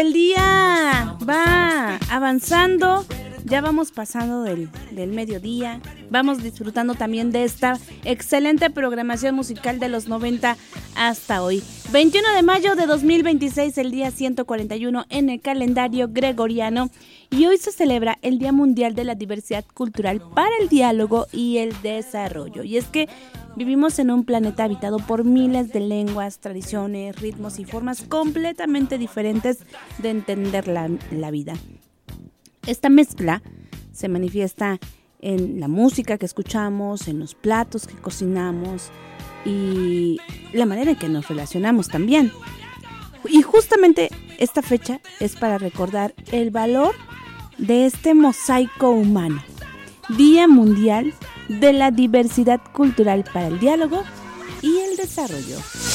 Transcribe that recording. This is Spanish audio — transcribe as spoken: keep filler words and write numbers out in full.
El día va avanzando, ya vamos pasando del, del mediodía, vamos disfrutando también de esta excelente programación musical de los noventa hasta hoy. veintiuno de mayo de dos mil veintiséis, el día ciento cuarenta y uno en el calendario gregoriano, y hoy se celebra el Día Mundial de la Diversidad Cultural para el Diálogo y el Desarrollo. Y es que vivimos en un planeta habitado por miles de lenguas, tradiciones, ritmos y formas completamente diferentes de entender la, la vida. Esta mezcla se manifiesta en la música que escuchamos, en los platos que cocinamos y la manera en que nos relacionamos también. Y justamente esta fecha es para recordar el valor de este mosaico humano. Día Mundial de la Diversidad Cultural para el Diálogo y el Desarrollo.